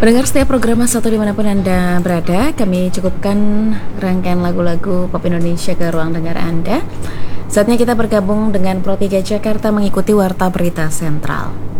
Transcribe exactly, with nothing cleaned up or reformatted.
Pendengar setiap program satu dimanapun Anda berada, kami cukupkan rangkaian lagu-lagu pop Indonesia ke ruang dengar Anda. Saatnya kita bergabung dengan Pro tiga Jakarta mengikuti Warta Berita Sentral.